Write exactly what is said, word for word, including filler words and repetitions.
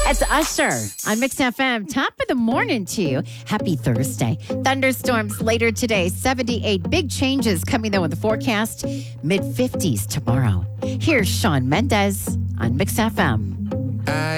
It's Usher on Mix F M. Top of the morning to you. Happy Thursday. Thunderstorms later today. seventy-eight. Big changes coming, though, in the forecast. mid fifties tomorrow. Here's Shawn Mendes on Mix F M.